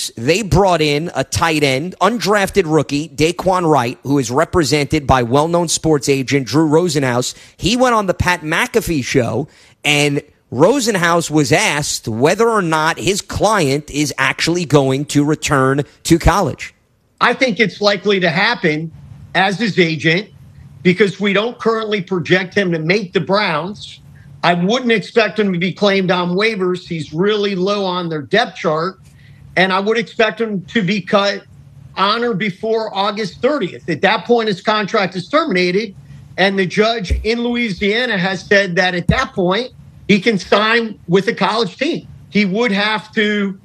House, they brought in a tight end, undrafted rookie, Daquan Wright, who is represented by well-known sports agent Drew Rosenhaus. He went on the Pat McAfee show, and Rosenhaus was asked whether or not his client is actually going to return to college. I think it's likely to happen as his agent because we don't currently project him to make the Browns. I wouldn't expect him to be claimed on waivers. He's really low on their depth chart. And I would expect him to be cut on or before August 30th. At that point, his contract is terminated. And the judge in Louisiana has said that at that point, he can sign with a college team. He would have to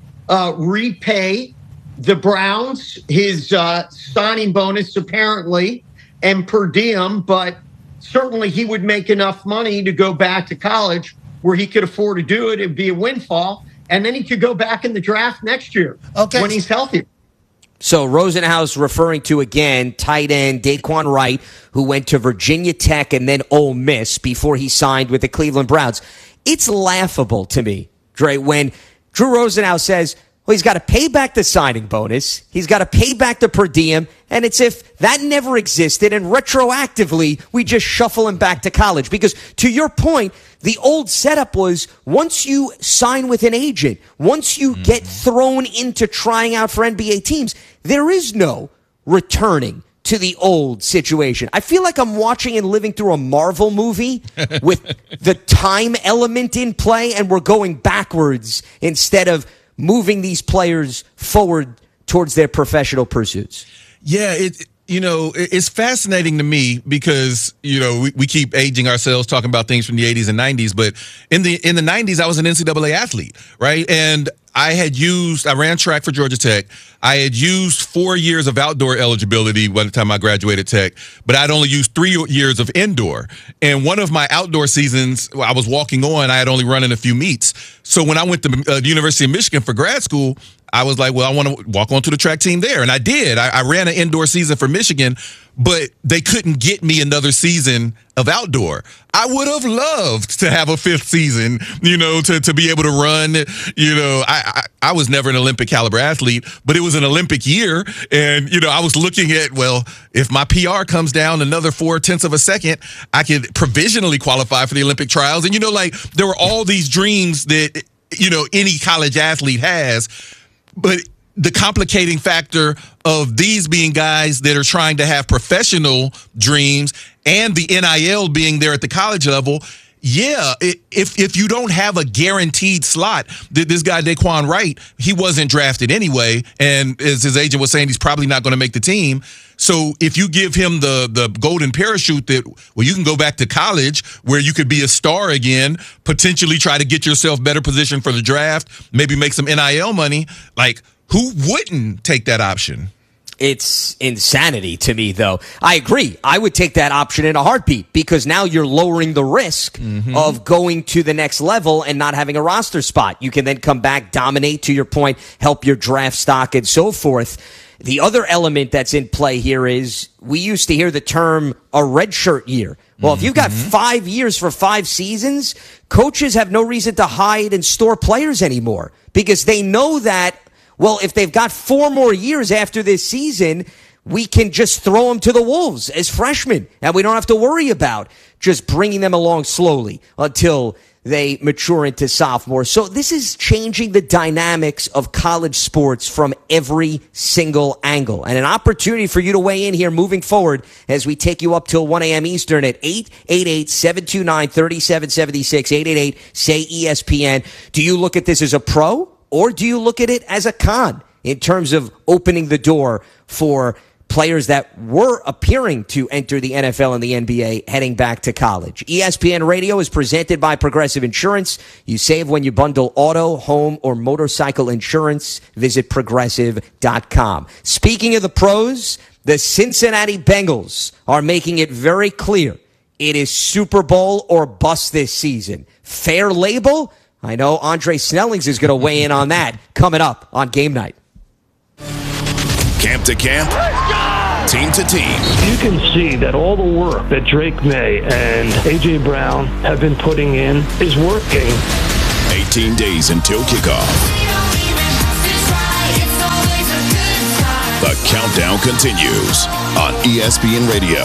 repay the Browns his signing bonus, apparently, and per diem, but certainly he would make enough money to go back to college where he could afford to do it. It'd be a windfall. And then he could go back in the draft next year when he's healthy. So Rosenhaus referring to, again, tight end Daquan Wright, who went to Virginia Tech and then Ole Miss before he signed with the Cleveland Browns. It's laughable to me, Dre, when Drew Rosenhaus says, well, he's got to pay back the signing bonus. He's got to pay back the per diem. And it's if that never existed and retroactively we just shuffle him back to college. Because to your point, the old setup was once you sign with an agent, once you get thrown into trying out for NBA teams, there is no returning to the old situation. I feel like I'm watching and living through a Marvel movie with the time element in play and we're going backwards instead of moving these players forward towards their professional pursuits. Yeah, it's fascinating to me because, we keep aging ourselves talking about things from the 80s and 90s, but in the 90s, I was an NCAA athlete, right? And I ran track for Georgia Tech. I had used 4 years of outdoor eligibility by the time I graduated Tech, but I'd only used 3 years of indoor. And one of my outdoor seasons, I was walking on, I had only run in a few meets. So when I went to the University of Michigan for grad school, I was like, well, I want to walk onto the track team there. And I did. I ran an indoor season for Michigan, but they couldn't get me another season of outdoor. I would have loved to have a fifth season, to be able to run. I was never an Olympic caliber athlete, but it was an Olympic year. And, I was looking at, well, if my PR comes down another 0.4 of a second, I could provisionally qualify for the Olympic trials. And, there were all these dreams that, any college athlete has. But the complicating factor of these being guys that are trying to have professional dreams and the NIL being there at the college level, if you don't have a guaranteed slot, this guy Daquan Wright, he wasn't drafted anyway, and as his agent was saying, he's probably not going to make the team. So if you give him the golden parachute that, well, you can go back to college where you could be a star again, potentially try to get yourself better positioned for the draft, maybe make some NIL money, like who wouldn't take that option? It's insanity to me, though. I agree. I would take that option in a heartbeat because now you're lowering the risk of going to the next level and not having a roster spot. You can then come back, dominate, to your point, help your draft stock and so forth. The other element that's in play here is we used to hear the term a redshirt year. Well, if you've got 5 years for 5 seasons, coaches have no reason to hide and store players anymore because they know that, well, if they've got 4 more years after this season, we can just throw them to the wolves as freshmen. And we don't have to worry about just bringing them along slowly until they mature into sophomores. So this is changing the dynamics of college sports from every single angle. And an opportunity for you to weigh in here moving forward as we take you up till 1 a.m. Eastern at 888-729-3776, 888-SAY-ESPN. Do you look at this as a pro or do you look at it as a con in terms of opening the door for players that were appearing to enter the NFL and the NBA heading back to college? ESPN Radio is presented by Progressive Insurance. You save when you bundle auto, home, or motorcycle insurance. Visit Progressive.com. Speaking of the pros, the Cincinnati Bengals are making it very clear it is Super Bowl or bust this season. Fair label? I know Andre Snellings is going to weigh in on that coming up on Game Night. Camp to camp, team to team. You can see that all the work that Drake May and A.J. Brown have been putting in is working. 18 days until kickoff. countdown continues on ESPN Radio.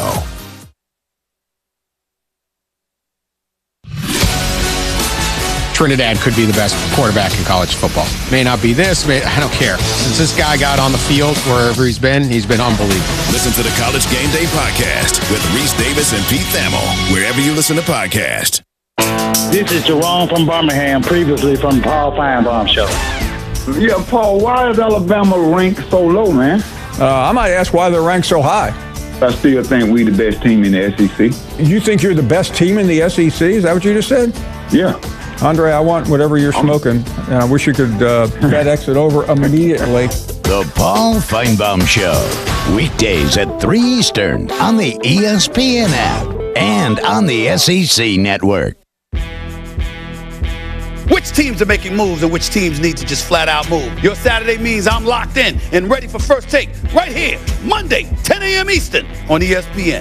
Trinidad could be the best quarterback in college football. May not be this, I don't care. Since this guy got on the field, wherever he's been unbelievable. Listen to the College Game Day podcast with Reese Davis and Pete Thamel, wherever you listen to podcasts. This is Jerome from Birmingham, previously from Paul Feinbaum Show. Yeah, Paul, why is Alabama ranked so low, man? I might ask why they're ranked so high. I still think we the best team in the SEC. You think you're the best team in the SEC? Is that what you just said? Yeah. Andre, I want whatever you're smoking, and I wish you could FedEx it over immediately. The Paul Feinbaum Show, weekdays at 3 Eastern on the ESPN app and on the SEC Network. Which teams are making moves and which teams need to just flat out move? Your Saturday means I'm locked in and ready for First Take right here, Monday, 10 a.m. Eastern on ESPN.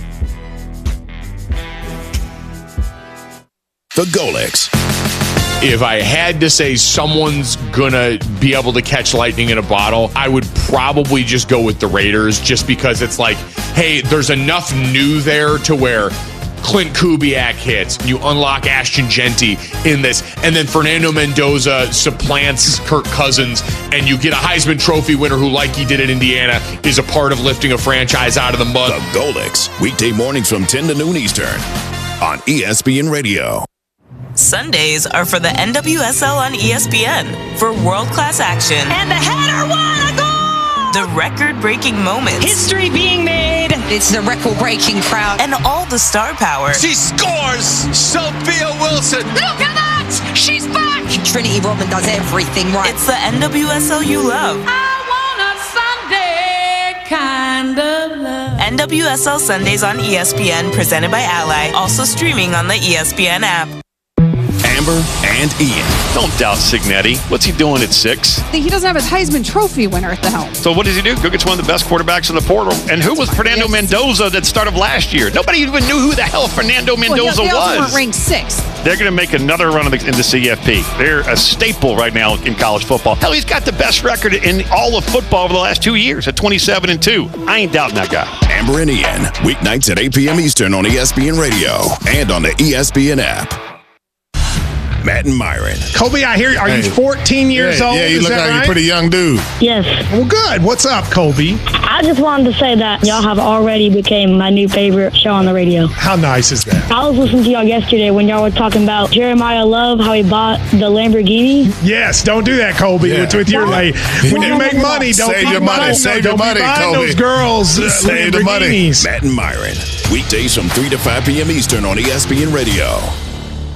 The Golix. If I had to say someone's gonna be able to catch lightning in a bottle, I would probably just go with the Raiders, just because it's like, hey, there's enough new there to where Clint Kubiak hits, you unlock Ashton Genty in this, and then Fernando Mendoza supplants Kirk Cousins, and you get a Heisman Trophy winner who, like he did at Indiana, is a part of lifting a franchise out of the mud. The Golix, weekday mornings from 10 to noon Eastern on ESPN Radio. Sundays are for the NWSL on ESPN for world-class action. And the header won a goal! The record-breaking moments. History being made. It's the record-breaking crowd. And all the star power. She scores! Sophia Wilson! Look at that! She's back! Trinity Rodman does everything right. It's the NWSL you love. I want a Sunday kind of love. NWSL Sundays on ESPN, presented by Ally. Also streaming on the ESPN app. Amber and Ian. Don't doubt Cignetti. What's he doing at 6? He doesn't have his Heisman Trophy winner at the helm. So what does he do? Go get one of the best quarterbacks in the portal. And who was Fernando Mendoza that started last year? Nobody even knew who the hell Fernando Mendoza they also was. weren't ranked 6th. They're going to make another run in the CFP. They're a staple right now in college football. Hell, he's got the best record in all of football over the last 2 years at 27-2. I ain't doubting that guy. Amber and Ian, weeknights at 8 p.m. Eastern on ESPN Radio and on the ESPN app. Matt and Myron. Colby, I hear you. Are you 14 years old? Yeah, you look like right? a pretty young dude. Yes. Well, good. What's up, Colby? I just wanted to say that y'all have already became my new favorite show on the radio. How nice is that? I was listening to y'all yesterday when y'all were talking about Jeremiah Love, how he bought the Lamborghini. Yes, don't do that, Colby. Yeah. With your lay. When you make money, don't save your money. Save your money, Colby. Those girls, save the money. Matt and Myron, weekdays from 3 to 5 p.m. Eastern on ESPN Radio.